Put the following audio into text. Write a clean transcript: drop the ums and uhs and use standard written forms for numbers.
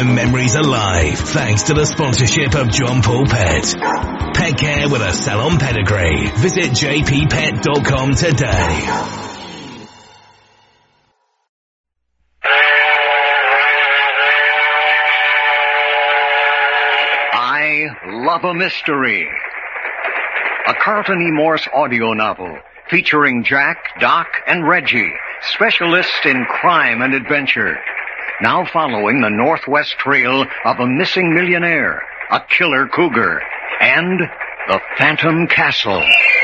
them memories alive thanks to the sponsorship of John Paul Pet. Pet care with a salon pedigree. Visit jppet.com today. I Love a Mystery. A Carlton E. Morse audio novel featuring Jack, Doc, and Reggie, specialists in crime and adventure. Now following the Northwest trail of a missing millionaire, a killer cougar, and the Phantom Castle.